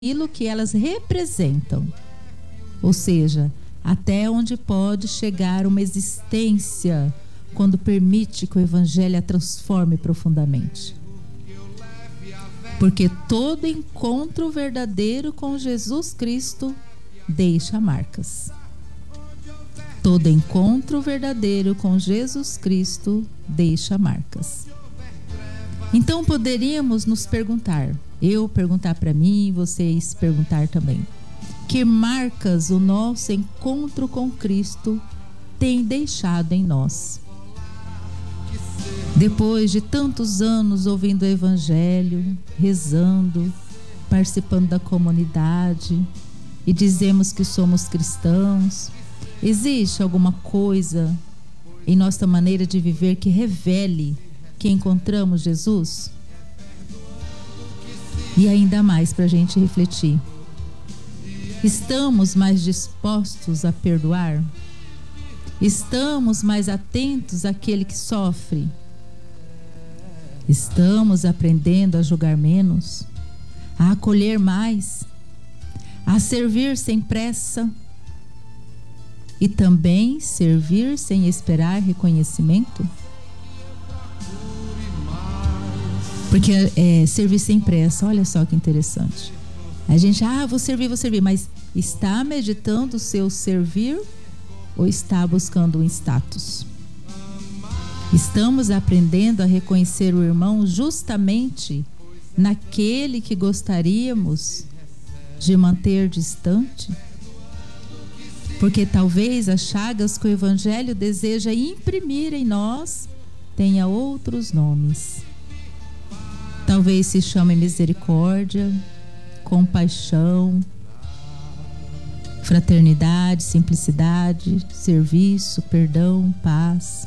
aquilo que elas representam. Ou seja, até onde pode chegar uma existência quando permite que o Evangelho a transforme profundamente. Porque todo encontro verdadeiro com Jesus Cristo deixa marcas. Todo encontro verdadeiro com Jesus Cristo deixa marcas. Então poderíamos nos perguntar, eu perguntar para mim, vocês perguntar também, que marcas o nosso encontro com Cristo tem deixado em nós? Depois de tantos anos ouvindo o Evangelho, rezando, participando da comunidade e dizemos que somos cristãos, existe alguma coisa em nossa maneira de viver que revele que encontramos Jesus? E ainda mais para a gente refletir. Estamos mais dispostos a perdoar? Estamos mais atentos àquele que sofre? Estamos aprendendo a julgar menos? A acolher mais? A servir sem pressa? E também servir sem esperar reconhecimento? Porque servir sem pressa, olha só que interessante. A gente, vou servir, mas está meditando o seu servir ou está buscando um status? Estamos aprendendo a reconhecer o irmão justamente naquele que gostaríamos de manter distante? Porque talvez as chagas que o Evangelho deseja imprimir em nós tenha outros nomes. Talvez se chame misericórdia, compaixão, fraternidade, simplicidade, serviço, perdão, paz.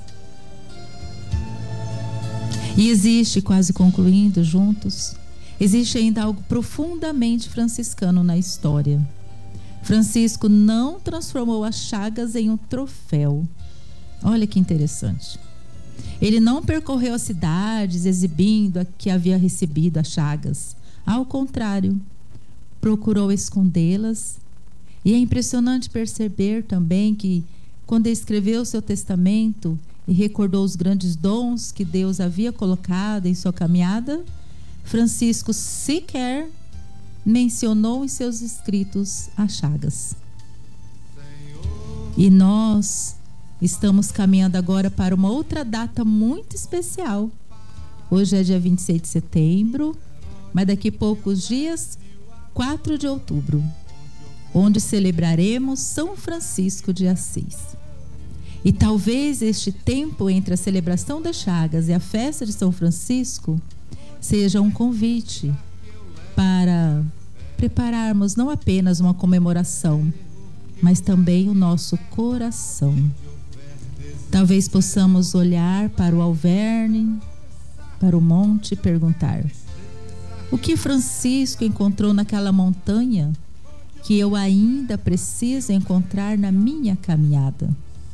E existe, quase concluindo juntos, existe ainda algo profundamente franciscano na história. Francisco não transformou as chagas em um troféu. Olha que interessante. Ele não percorreu as cidades exibindo que havia recebido as chagas. Ao contrário, procurou escondê-las. E é impressionante perceber também que, quando escreveu seu testamento e recordou os grandes dons que Deus havia colocado em sua caminhada, Francisco sequer mencionou em seus escritos as chagas. E nós estamos caminhando agora para uma outra data muito especial. Hoje é dia 26 de setembro, mas daqui a poucos dias, 4 de outubro, onde celebraremos São Francisco de Assis. E talvez este tempo entre a celebração das chagas e a festa de São Francisco seja um convite para prepararmos não apenas uma comemoração, mas também o nosso coração. Talvez possamos olhar para o Alverne, para o monte e perguntar: o que Francisco encontrou naquela montanha que eu ainda preciso encontrar na minha caminhada?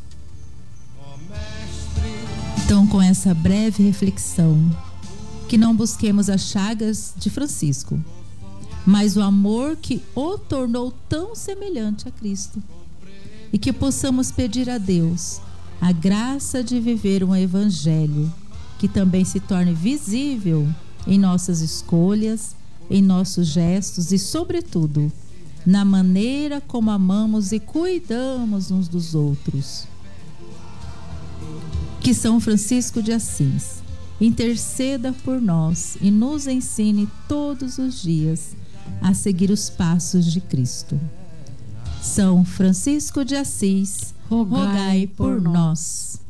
Então, com essa breve reflexão, que não busquemos as chagas de Francisco, mas o amor que o tornou tão semelhante a Cristo. E que possamos pedir a Deus a graça de viver um Evangelho que também se torne visível em nossas escolhas, em nossos gestos e, sobretudo, na maneira como amamos e cuidamos uns dos outros. Que São Francisco de Assis interceda por nós e nos ensine todos os dias a seguir os passos de Cristo. São Francisco de Assis, rogai por nós.